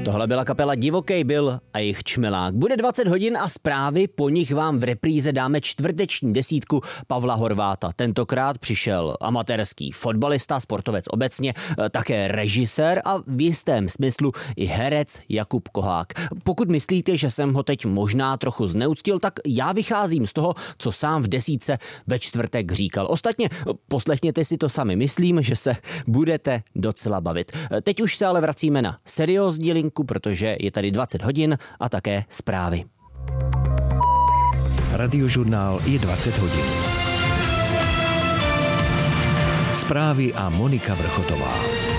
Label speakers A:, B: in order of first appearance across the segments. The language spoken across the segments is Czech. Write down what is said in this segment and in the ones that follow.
A: Tohle byla kapela Divokej Bill a jejich Čmelák. Bude 20 hodin a zprávy, po nich vám v repríze dáme čtvrteční desítku Pavla Horváta. Tentokrát přišel amatérský fotbalista, sportovec obecně, také režisér a v jistém smyslu i herec Jakub Kohák. Pokud myslíte, že jsem ho teď možná trochu zneuctil, tak já vycházím z toho, co sám v desítce ve čtvrtek říkal. Ostatně poslechněte si to sami, myslím, že se budete docela bavit. Teď už se ale vracíme na seriózní linku, protože je tady 20 hodin a také zprávy.
B: Radiožurnál je 20 hodin. Zprávy a Monika Vrchotová.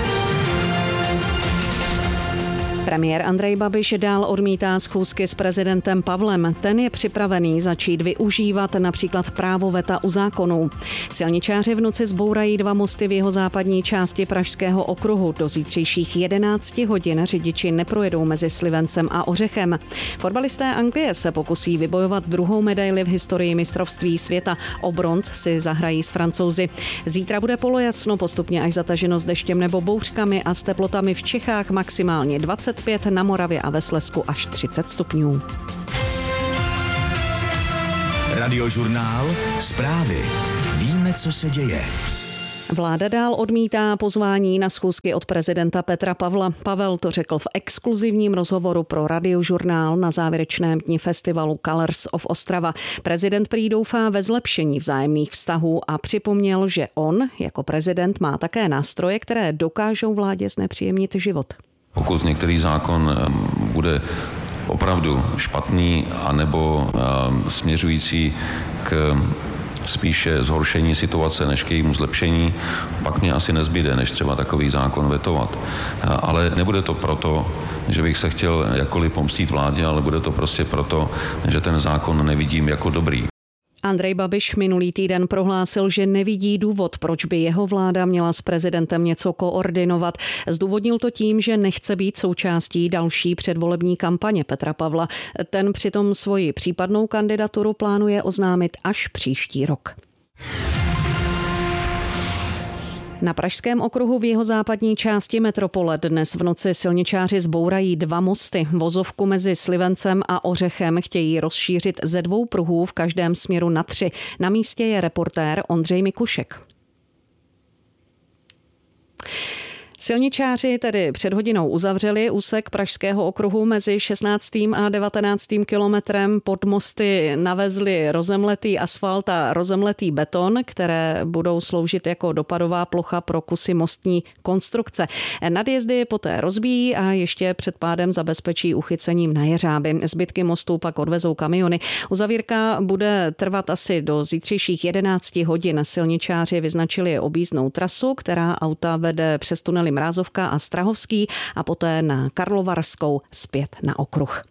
C: Premiér Andrej Babiš dál odmítá schůzky s prezidentem Pavlem. Ten je připravený začít využívat například právo veta u zákonů. Silničáři v noci zbourají 2 mosty v jihozápadní části Pražského okruhu. Do zítřejších 11 hodin řidiči neprojedou mezi Slivencem a Ořechem. Fotbalisté Anglie se pokusí vybojovat 2. medaili v historii mistrovství světa. O bronz si zahrají s Francouzi. Zítra bude polojasno, postupně až zataženo s deštěm nebo bouřkami a s teplotami v Čechách maximálně 25, na Moravě a ve Slezsku až 30 stupňů.
D: Radiožurnál, zprávy. Víme, co se děje.
C: Vláda dál odmítá pozvání na schůzky od prezidenta Petra Pavla. Pavel to řekl v exkluzivním rozhovoru pro Radiožurnál na závěrečném dni festivalu Colors of Ostrava. Prezident prý doufá ve zlepšení vzájemných vztahů a připomněl, že on jako prezident má také nástroje, které dokážou vládě znepříjemnit život.
E: Pokud některý zákon bude opravdu špatný anebo směřující k spíše zhoršení situace než k jejímu zlepšení, pak mě asi nezbyde, než třeba takový zákon vetovat. Ale nebude to proto, že bych se chtěl jakkoliv pomstít vládě, ale bude to prostě proto, že ten zákon nevidím jako dobrý.
C: Andrej Babiš minulý týden prohlásil, že nevidí důvod, proč by jeho vláda měla s prezidentem něco koordinovat. Zdůvodnil to tím, že nechce být součástí další předvolební kampaně Petra Pavla. Ten přitom svoji případnou kandidaturu plánuje oznámit až příští rok. Na Pražském okruhu v jihozápadní části metropole dnes v noci silničáři zbourají 2 mosty. Vozovku mezi Slivencem a Ořechem chtějí rozšířit ze 2 pruhů v každém směru na 3. Na místě je reportér Ondřej Mikušek. Silničáři tedy před hodinou uzavřeli úsek Pražského okruhu mezi 16. a 19. kilometrem. Pod mosty navezli rozemletý asfalt a rozemletý beton, které budou sloužit jako dopadová plocha pro kusy mostní konstrukce. Nadjezdy poté rozbíjí a ještě před pádem zabezpečí uchycením na jeřáby. Zbytky mostů pak odvezou kamiony. Uzavírka bude trvat asi do zítřejších 11 hodin. Silničáři vyznačili objízdnou trasu, která auta vede přes tunely Mrázovka a Strahovský a poté na Karlovarskou zpět na okruh.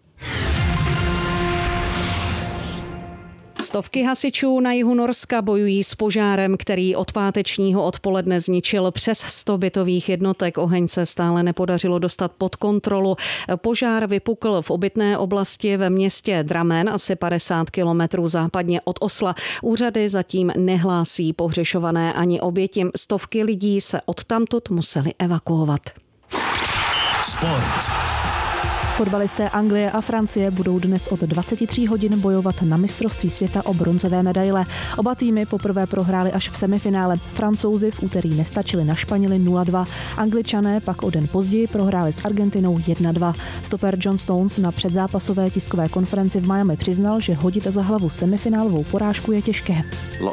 C: Stovky hasičů na jihu Norska bojují s požárem, který od pátečního odpoledne zničil přes 100 bytových jednotek. Oheň se stále nepodařilo dostat pod kontrolu. Požár vypukl v obytné oblasti ve městě Drammen, asi 50 kilometrů západně od Osla. Úřady zatím nehlásí pohřešované ani oběti. Stovky lidí se odtamtud museli evakuovat.
D: Sport.
F: Fotbalisté Anglie a Francie budou dnes od 23 hodin bojovat na mistrovství světa o bronzové medaile. Oba týmy poprvé prohráli až v semifinále. Francouzi v úterý nestačili na Španěly 0-2. Angličané pak o den později prohráli s Argentinou 1-2. Stoper John Stones na předzápasové tiskové konferenci v Miami přiznal, že hodit za hlavu semifinálovou porážku je těžké.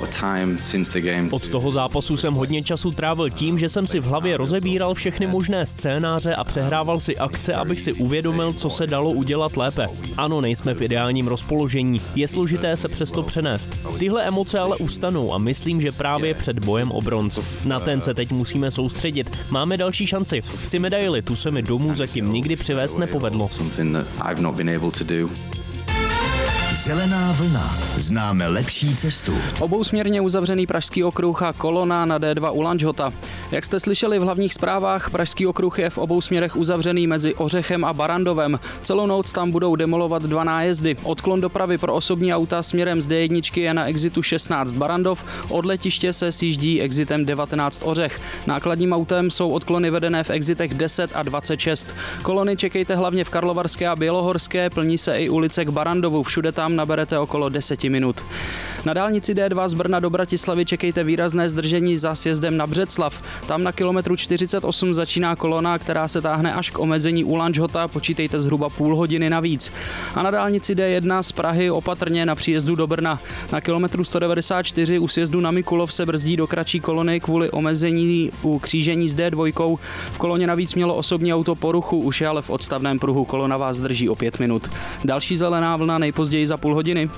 G: Od toho zápasu jsem hodně času trávil tím, že jsem si v hlavě rozebíral všechny možné scénáře a přehrával si akce, abych si uvědomil, co se dalo udělat lépe. Ano, nejsme v ideálním rozpoložení, je složité se přesto přenést. Tyhle emoce ale ustanou a myslím, že právě před bojem o bronz. Na ten se teď musíme soustředit. Máme další šanci. Chci medaili, tu se mi domů zatím nikdy přivést nepovedlo.
D: Zelená vlna. Známe lepší cestu.
H: Obousměrně uzavřený Pražský okruh a kolona na D2 u Lanžhota. Jak jste slyšeli v hlavních zprávách, Pražský okruh je v obou směrech uzavřený mezi Ořechem a Barandovem. Celou noc tam budou demolovat 2 nájezdy. Odklon dopravy pro osobní auta směrem z D1 je na exitu 16 Barandov, od letiště se sjíždí exitem 19 Ořech. Nákladním autem jsou odklony vedené v exitech 10 a 26. Kolony čekejte hlavně v Karlovarské a Bělohorské, plní se i ulice k Barandovu, všude tam naberete okolo 10 minut. Na dálnici D2 z Brna do Bratislavy čekejte výrazné zdržení za sjezdem na Břeclav. Tam na kilometru 48 začíná kolona, která se táhne až k omezení u Lanžhota, počítejte zhruba půl hodiny navíc. A na dálnici D1 z Prahy opatrně na příjezdu do Brna. Na kilometru 194 u sjezdu na Mikulov se brzdí do kratší kolony kvůli omezení u křížení s D2. V koloně navíc mělo osobní auto poruchu, už je ale v odstavném pruhu, kolona vás drží o 5 minut. Další zelená vlna nejpozději za půl hodiny.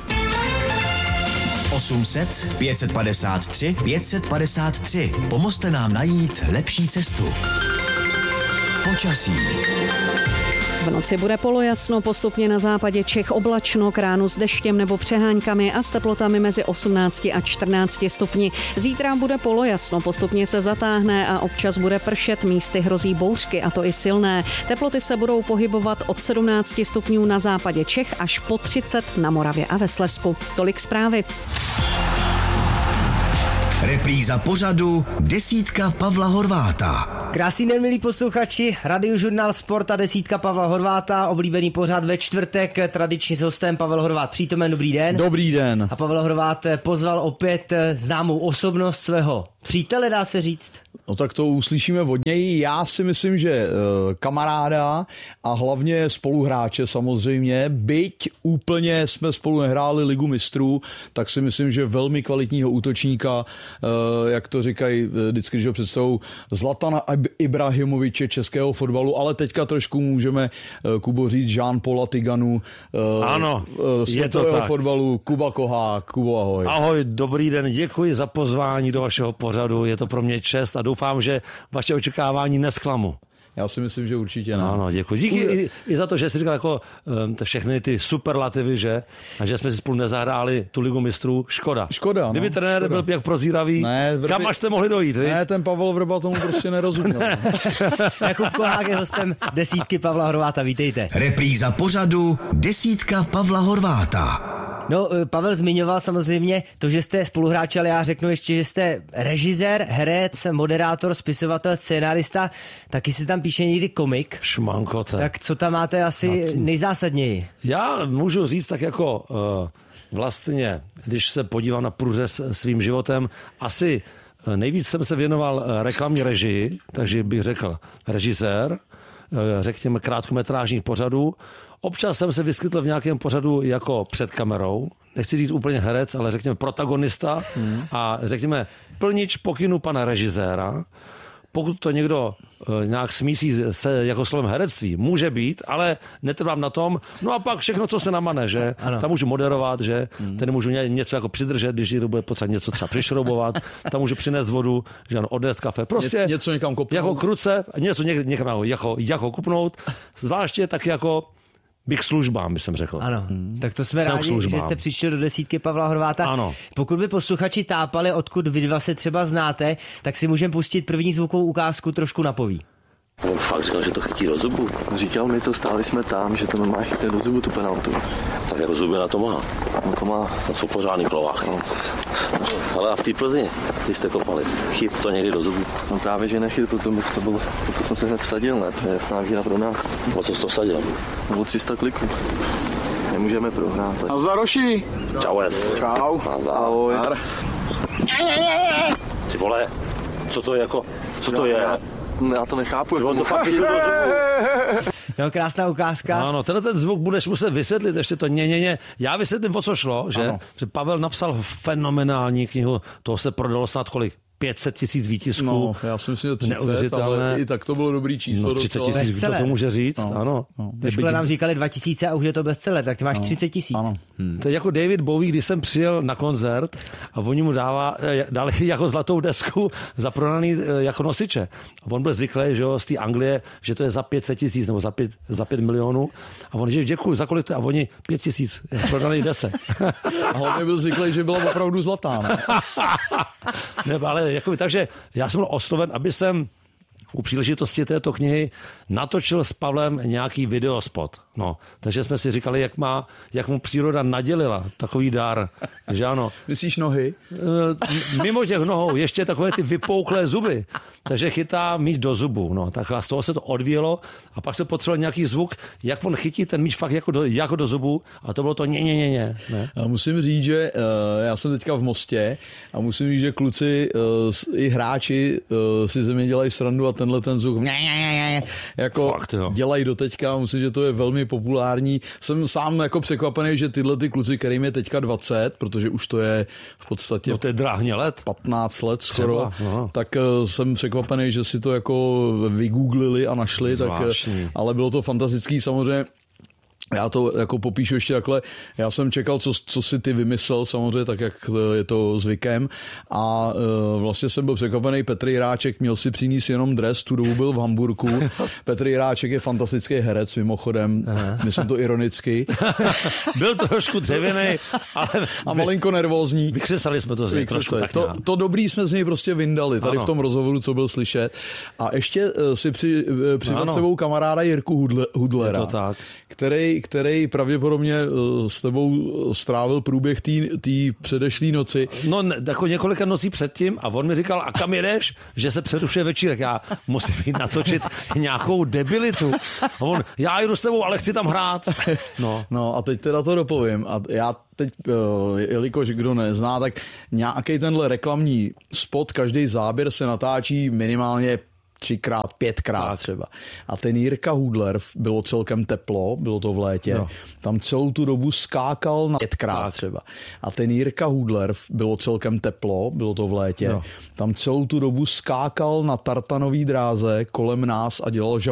D: 800 553 553. Pomozte nám najít lepší cestu. Počasí.
C: V noci bude polojasno, postupně na západě Čech oblačno, k ránu s deštěm nebo přeháňkami a s teplotami mezi 18 a 14 stupni. Zítra bude polojasno, postupně se zatáhne a občas bude pršet, místy hrozí bouřky, a to i silné. Teploty se budou pohybovat od 17 stupňů na západě Čech až po 30 na Moravě a ve Slezsku. Tolik zprávy.
D: Repríza pořadu Desítka Pavla Horváta.
I: Krásný den, milí posluchači, Radiožurnál Sport a Desítka Pavla Horváta, oblíbený pořad ve čtvrtek, tradičně s hostem Pavel Horvát přítomen, dobrý den.
J: Dobrý den.
I: A Pavel Horvát pozval opět známou osobnost svého přítele, dá se říct.
J: No tak to uslyšíme od něj. Já si myslím, že kamaráda a hlavně spoluhráče samozřejmě, byť úplně jsme spolu nehráli Ligu mistrů, tak si myslím, že velmi kvalitního útočníka, jak to říkají vždycky, že ho představují, Zlatana Ibrahimoviče českého fotbalu, ale teďka trošku můžeme, Kubo, říct Jean-Paula Tiganu,
K: ano,
J: světového fotbalu, Kuba Kohák. Kubo, ahoj.
K: Ahoj, dobrý den, děkuji za pozvání do vašeho pořadu, je to pro mě čest a doufám, že vaše očekávání nesklamu.
J: Já si myslím, že určitě ne.
K: Ano, děkuji. Díky i za to, že jsi říkal jako všechny ty superlativy, že? A že jsme si spolu nezahráli tu Ligu mistrů. Škoda.
J: Škoda,
K: kdyby trenér byl jak prozíravý, kam až jste mohli dojít, vy?
J: Ne, ten Pavel Vrba tomu prostě nerozuměl.
I: Jakub Kohák je hostem Desítky Pavla Horváta, vítejte.
D: Repríza pořadu Desítka Pavla Horváta.
I: No, Pavel zmiňoval samozřejmě to, že jste spoluhráči, ale já řeknu ještě, že jste režisér, herec, moderátor, spisovatel, scénárista, taky se tam píše někdy komik.
K: Šmankote.
I: Tak co tam máte asi nejzásadněji?
K: Já můžu říct tak jako vlastně, když se podívám na průřez svým životem, asi nejvíc jsem se věnoval reklamní režii, takže bych řekl režisér, řekněme krátkometrážních pořadů. Občas jsem se vyskytl v nějakém pořadu jako před kamerou, nechci říct úplně herec, ale řekněme protagonista a řekněme plnič pokynu pana režiséra. Pokud to někdo nějak smísí se jako slovem herectví, může být, ale netrvám na tom. No a pak všechno, co se namane, že? Ano. Tam můžu moderovat, že? Tady můžu něco jako přidržet, když někdo bude potřeba něco třeba přišroubovat, tam můžu přinést vodu, že ano, odnést kafe. Prostě
J: něco někam kopnout.
K: Jako kruce, něco někam jako kupnout, zvláště tak jako bych službám, bych jsem řekl.
I: Ano, tak to jsme rádi, že jste přišli do Desítky Pavla Horváta.
K: Ano.
I: Pokud by posluchači tápali, odkud vy dva se třeba znáte, tak si můžeme pustit první zvukovou ukázku, trošku napoví.
L: On fakt říkal, že to chytí do zubu. Říkal mi to, stáli jsme tam, že to normálně chytne do zubu tu penaltu. Tak jako zuby na to má. No to má. To jsou pořádný klovách. No. Ale a v té Plzni, když jste kopali, chyt to někdy do zubu. No právě, že nechyt, proto jsem se hned vsadil, ne? To je jasná výhra pro nás. O co jsi to vsadil? O 300 kliků. Nemůžeme prohrát. Tak.
J: Nazdar, Roši.
L: Čau, es.
J: Čau.
L: Nazdar. Ahoj. Ty vole, co to je jako, co to je? Já to nechápu. On to fakt jde do zubu.
I: Jo, krásná ukázka.
K: Ano, ten zvuk budeš muset vysvětlit, ještě to ně. Já vysvětlím, o co šlo, že Pavel napsal fenomenální knihu, toho se prodalo snad kolik? 500 000 výtisků.
J: No, já si myslím, že 30, ale i tak to bylo dobrý číslo.
K: No 30 000, kdo to může říct, ano.
I: Dneška nám říkali 2000 a už je to bestseller, tak ty máš 30 000.
K: To je jako David Bowie, když jsem přijel na koncert a oni mu dali jako zlatou desku za prodaný jako nosiče. A on byl zvyklý, že jo, z té Anglie, že to je za 500 000 nebo za 5 milionů. A on říká, děkuji, za kolik to? A oni 5 000 prodaný desek.
J: A hlavně byl zvyklý, že byla opravdu zlatá.
K: Ne, ale jako, takže já jsem byl osloven, aby jsem u příležitosti této knihy natočil s Pavlem nějaký videospot. No, takže jsme si říkali, jak mu příroda nadělila takový dar, že ano.
J: Myslíš nohy?
K: Mimo těch nohou ještě takové ty vypouklé zuby. Takže chytá míč do zubu. No, tak a z toho se to odvíjelo a pak se potřeboval nějaký zvuk, jak on chytí ten míč fakt jako do zubu a to bylo to ne.
J: Já musím říct, že já jsem teďka v Mostě a musím říct, že kluci i hráči si ze mě dělají srandu a tenhle ten zvuk jako fakt, dělají do teďka. Musím, že to je velmi populární. Jsem sám jako překvapený, že tyhle ty kluci, kterým je teďka 20, protože už to je v podstatě
K: no to je dráhně let.
J: 15 let skoro, tak jsem překvapený, že si to jako vygooglili a našli, tak, ale bylo to fantastický samozřejmě. Já to jako popíšu ještě takhle. Já jsem čekal, co si ty vymyslel, samozřejmě tak, jak je to zvykem. A vlastně jsem byl překvapený. Petr Jiráček měl si přinést jenom dres, tu dobu byl v Hamburku. Petr Jiráček je fantastický herec, mimochodem. Myslím to ironicky.
K: Byl trošku dřevěnej, ale...
J: A malinko nervózní.
K: Vykřesali jsme to z něj trošku.
J: To dobrý jsme z něj prostě vyndali, tady v tom rozhovoru, co byl slyšet. A ještě si přived sebou kamaráda Jirku Hudlera.
K: Je to tak.
J: Který pravděpodobně s tebou strávil průběh té předešlé noci.
K: No, jako několika nocí předtím a on mi říkal, a kam jedeš? Že se přerušuje večírek. Já musím jít natočit nějakou debilitu. A on, já jdu s tebou, ale chci tam hrát.
J: No a teď teda to dopovím. A já teď, jelikož kdo nezná, tak nějaký tenhle reklamní spot, každý záběr se natáčí minimálně 3x, 5x třeba. A ten Jirka Hudler, bylo celkem teplo, bylo to v létě, tam celou tu dobu skákal na 5x třeba. A ten Jirka Hudler, bylo celkem teplo, bylo to v létě, tam celou tu dobu skákal na tartanový dráze kolem nás a dělal